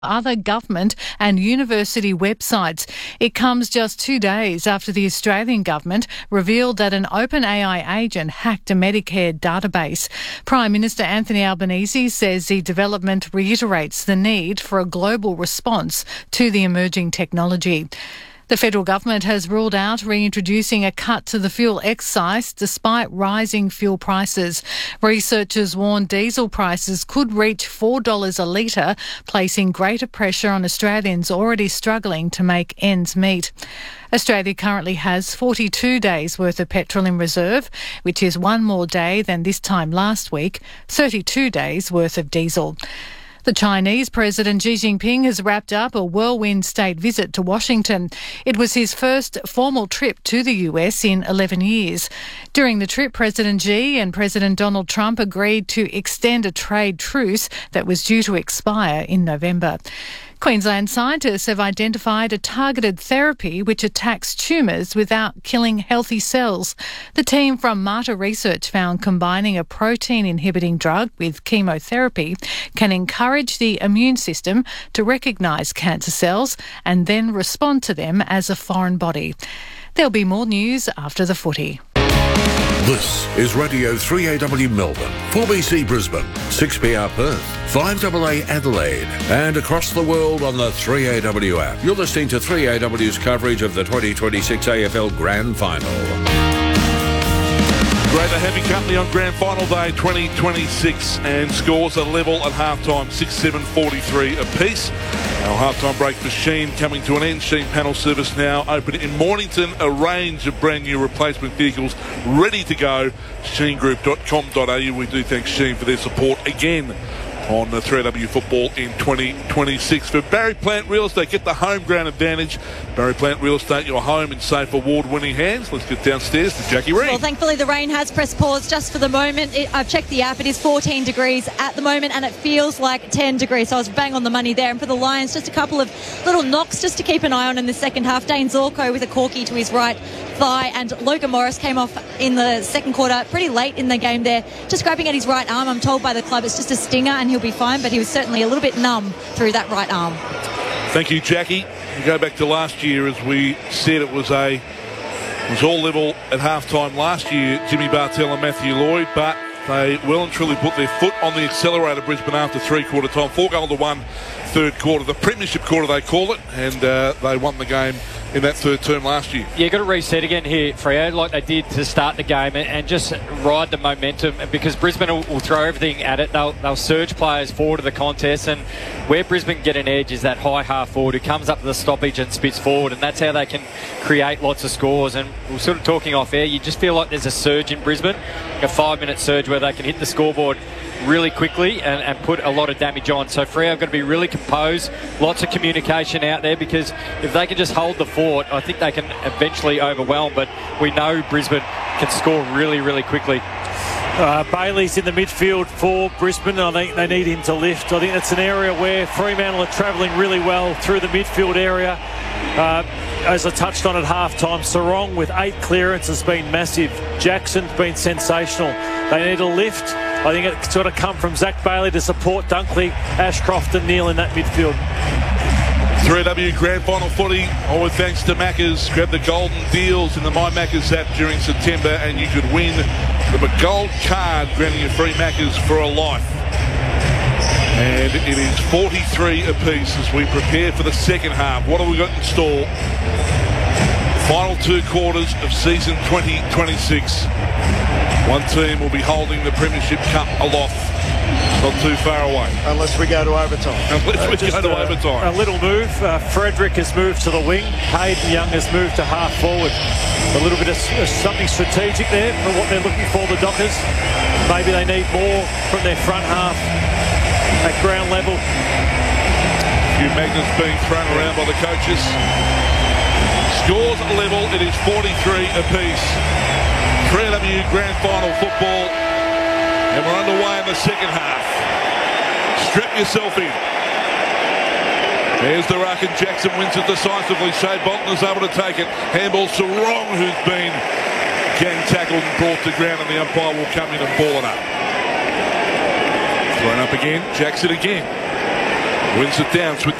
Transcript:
other government and university websites. It comes just 2 days after the Australian government revealed that an OpenAI agent hacked a Medicare database. Prime Minister Anthony Albanese says the development reiterates the need for a global response to the emerging technology. The federal government has ruled out reintroducing a cut to the fuel excise despite rising fuel prices. Researchers warn diesel prices could reach $4 a litre, placing greater pressure on Australians already struggling to make ends meet. Australia currently has 42 days' worth of petrol in reserve, which is one more day than this time last week, 32 days' worth of diesel. The Chinese President Xi Jinping has wrapped up a whirlwind state visit to Washington. It was his first formal trip to the US in 11 years. During the trip, President Xi and President Donald Trump agreed to extend a trade truce that was due to expire in November. Queensland scientists have identified a targeted therapy which attacks tumours without killing healthy cells. The team from Mater Research found combining a protein-inhibiting drug with chemotherapy can encourage the immune system to recognise cancer cells and then respond to them as a foreign body. There'll be more news after the footy. This is Radio 3AW Melbourne, 4BC Brisbane, 6PR Perth, 5AA Adelaide, and across the world on the 3AW app. You're listening to 3AW's coverage of the 2026 AFL Grand Final. Great to have you company on Grand Final Day 2026, and scores are level at halftime, 6-7-43 apiece. Our halftime break machine coming to an end. Sheen panel service now open in Mornington. A range of brand new replacement vehicles ready to go. SheenGroup.com.au. We do thank Sheen for their support again on the 3AW football in 2026. For Barry Plant Real Estate, get the home ground advantage. Barry Plant Real Estate, your home in safe, award-winning hands. Let's get downstairs to Jackie Reid. Well, thankfully the rain has pressed pause just for the moment. I've checked the app. It is 14 degrees at the moment, and it feels like 10 degrees. So I was bang on the money there. And for the Lions, just a couple of little knocks just to keep an eye on in the second half. Dane Zorko with a corky to his right thigh, and Logan Morris came off in the second quarter pretty late in the game there, just grabbing at his right arm. I'm told by the club it's just a stinger and he'll be fine, but he was certainly a little bit numb through that right arm. Thank you, Jackie. You go back to last year, as we said, it was all level at halftime last year, Jimmy Bartell and Matthew Lloyd, but they well and truly put their foot on the accelerator, Brisbane, after three-quarter time. 4-1 third quarter, the premiership quarter they call it, and they won the game in that third term last year. Yeah, got to reset again here, Freo, like they did to start the game, and just ride the momentum, because Brisbane will throw everything at it. They'll surge players forward to the contest, and where Brisbane get an edge is that high half forward who comes up to the stoppage and spits forward, and that's how they can create lots of scores. And we're sort of talking off air, you just feel like there's a surge in Brisbane, a 5-minute surge where they can hit the scoreboard really quickly and put a lot of damage on. So Freo have got to be really composed, lots of communication out there, because if they can just hold the fort, I think they can eventually overwhelm. But we know Brisbane can score really, really quickly. Bailey's in the midfield for Brisbane. I think they need him to lift. I think that's an area where Fremantle are travelling really well through the midfield area. As I touched on at halftime, Sarong with 8 clearances has been massive. Jackson's been sensational. They need a lift. I think it's got to come from Zach Bailey to support Dunkley, Ashcroft and Neil in that midfield. 3AW Grand Final footy, all with thanks to Maccas. Grab the golden deals in the My Maccas app during September and you could win the McGold card, granting you free Maccas for a life. And it is 43 apiece as we prepare for the second half. What have we got in store? Final 2 quarters of season 2026. One team will be holding the Premiership Cup aloft. Not too far away. Unless we go to overtime. A little move. Frederick has moved to the wing. Hayden Young has moved to half forward. A little bit of something strategic there for what they're looking for, the Dockers. Maybe they need more from their front half at ground level. A few magnets being thrown around by the coaches. Scores level. It is 43 apiece. 3AW Grand Final football, and we're underway in the second half. Strap yourself in. There's the ruck, and Jackson wins it decisively. Shea Bolton is able to take it. Handball Sarong, who's been gang tackled and brought to ground, and the umpire will come in and ball it up. Thrown up again. Jackson again. Wins it down.